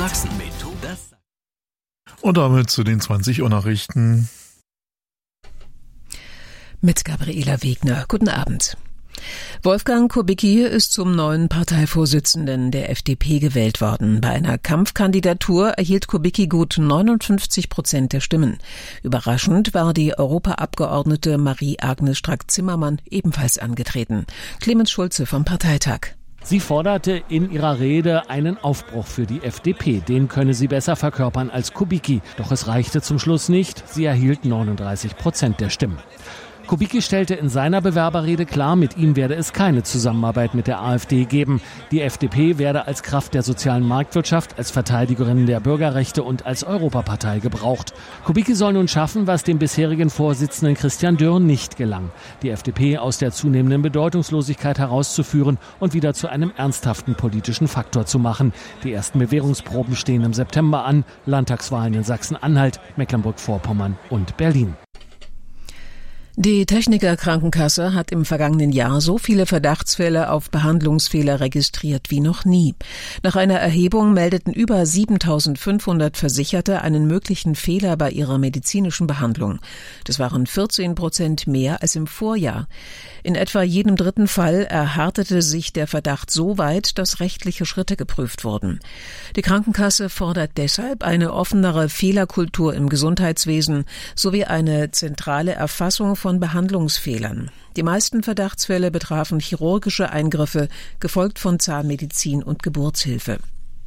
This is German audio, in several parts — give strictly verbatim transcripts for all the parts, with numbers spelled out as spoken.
Sachsen. Das Und damit zu den zwanzig Uhr Nachrichten. Mit Gabriela Wegner. Guten Abend. Wolfgang Kubicki ist zum neuen Parteivorsitzenden der F D P gewählt worden. Bei einer Kampfkandidatur erhielt Kubicki gut neunundfünfzig Prozent der Stimmen. Überraschend war die Europaabgeordnete Marie-Agnes Strack-Zimmermann ebenfalls angetreten. Clemens Schulze vom Parteitag. Sie forderte in ihrer Rede einen Aufbruch für die F D P. Den könne sie besser verkörpern als Kubicki. Doch es reichte zum Schluss nicht. Sie erhielt neununddreißig Prozent der Stimmen. Kubicki stellte in seiner Bewerberrede klar, mit ihm werde es keine Zusammenarbeit mit der AfD geben. Die F D P werde als Kraft der sozialen Marktwirtschaft, als Verteidigerin der Bürgerrechte und als Europapartei gebraucht. Kubicki soll nun schaffen, was dem bisherigen Vorsitzenden Christian Dürr nicht gelang: die F D P aus der zunehmenden Bedeutungslosigkeit herauszuführen und wieder zu einem ernsthaften politischen Faktor zu machen. Die ersten Bewährungsproben stehen im September an. Landtagswahlen in Sachsen-Anhalt, Mecklenburg-Vorpommern und Berlin. Die Techniker Krankenkasse hat im vergangenen Jahr so viele Verdachtsfälle auf Behandlungsfehler registriert wie noch nie. Nach einer Erhebung meldeten über siebentausendfünfhundert Versicherte einen möglichen Fehler bei ihrer medizinischen Behandlung. Das waren vierzehn Prozent mehr als im Vorjahr. In etwa jedem dritten Fall erhärtete sich der Verdacht so weit, dass rechtliche Schritte geprüft wurden. Die Krankenkasse fordert deshalb eine offenere Fehlerkultur im Gesundheitswesen sowie eine zentrale Erfassung von Behandlungsfehlern. Die meisten Verdachtsfälle betrafen chirurgische Eingriffe, gefolgt von Zahnmedizin und Geburtshilfe.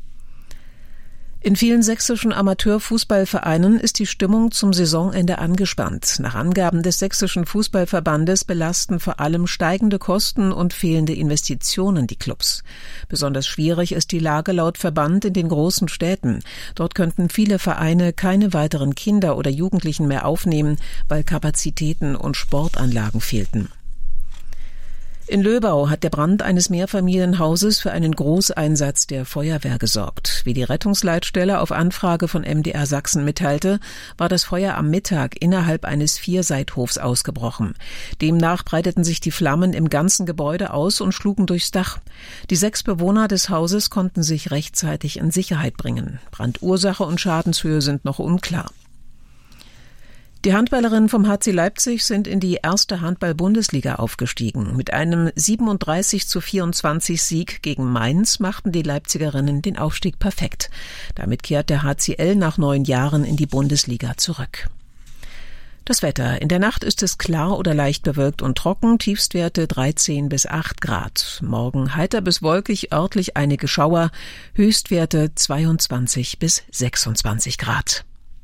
In vielen sächsischen Amateurfußballvereinen ist die Stimmung zum Saisonende angespannt. Nach Angaben des Sächsischen Fußballverbandes belasten vor allem steigende Kosten und fehlende Investitionen die Clubs. Besonders schwierig ist die Lage laut Verband in den großen Städten. Dort könnten viele Vereine keine weiteren Kinder oder Jugendlichen mehr aufnehmen, weil Kapazitäten und Sportanlagen fehlten. In Löbau hat der Brand eines Mehrfamilienhauses für einen Großeinsatz der Feuerwehr gesorgt. Wie die Rettungsleitstelle auf Anfrage von M D R Sachsen mitteilte, war das Feuer am Mittag innerhalb eines Vierseithofs ausgebrochen. Demnach breiteten sich die Flammen im ganzen Gebäude aus und schlugen durchs Dach. Die sechs Bewohner des Hauses konnten sich rechtzeitig in Sicherheit bringen. Brandursache und Schadenshöhe sind noch unklar. Die Handballerinnen vom H C Leipzig sind in die erste Handball-Bundesliga aufgestiegen. Mit einem siebenunddreißig zu vierundzwanzig Sieg gegen Mainz machten die Leipzigerinnen den Aufstieg perfekt. Damit kehrt der H C L nach neun Jahren in die Bundesliga zurück. Das Wetter. In der Nacht ist es klar oder leicht bewölkt und trocken, Tiefstwerte dreizehn bis acht Grad. Morgen heiter bis wolkig, örtlich einige Schauer, Höchstwerte zweiundzwanzig bis sechsundzwanzig Grad.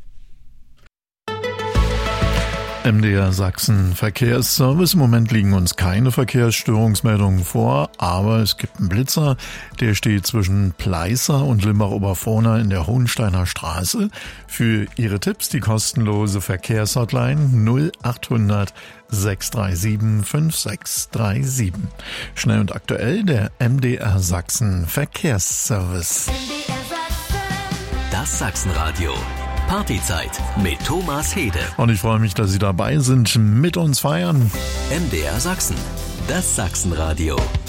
M D R Sachsen Verkehrsservice. Im Moment liegen uns keine Verkehrsstörungsmeldungen vor, aber es gibt einen Blitzer, der steht zwischen Pleißer und Limbach-Oberfrohna in der Hohensteiner Straße. Für Ihre Tipps die kostenlose Verkehrshotline null achthundert sechs drei sieben fünf sechs drei sieben. Schnell und aktuell der M D R Sachsen Verkehrsservice. Das Sachsenradio. Partyzeit mit Thomas Hede. Und ich freue mich, dass Sie dabei sind, mit uns feiern. M D R Sachsen, das Sachsenradio.